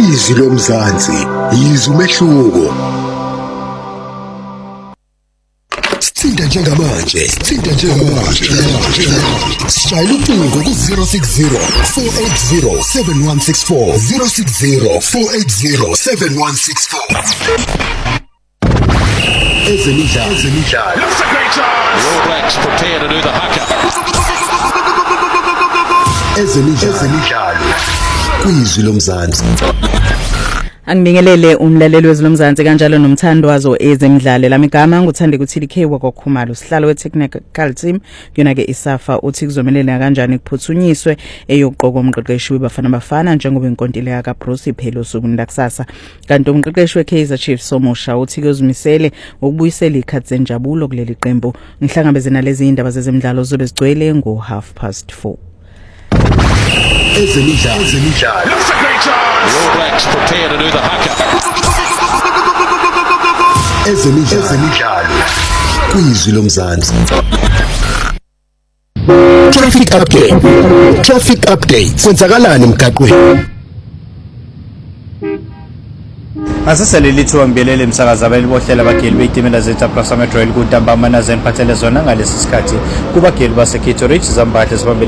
Izwi lomzansi, izwi umehluko. Sithinta njengamanje. Shayela ucingo ku-060 480 7164 060 480 7164. Ezemidlalo. That's a great chance. The All Blacks prepare to do the haka. Ezemidlalo. Kwizwi lomzansi. Angibingelele umlaleli wezilomzansi kanjalo nomthandwazo ezemidlalo lamigama nguthande kuthi DK wakokhumalo sihlalo we-technical team yona ke isafa uthi kuzomelela kanjani kuphuthunyiswe eyoqoqa umqeqeshi weBafana Bafana njengoba inkontileka kaBruce iphelo sukunda kusasa kanti umqeqeshi weKaizer Chiefs Somusha uthi kuzimisele ukubuyisela ikhathi zenjabulo kuleli qembu ngihlangabezena lezi indaba zezemidlalo zobe zigcwele ngo4:30. Ezemidlalo. That's a great chance. The All Blacks prepare to do the haka. Ezemidlalo. Kwizwi lomzansi. Traffic update. Kwenzakalani emgaqweni? Asasele lithuwa ngibelele umsakazi abelibohlela abageli beyitimela zeTaPlasa Metro elikuntambama nazeniphathele zona ngalesi sikhathi kubageli baseKito Ridge Zambathe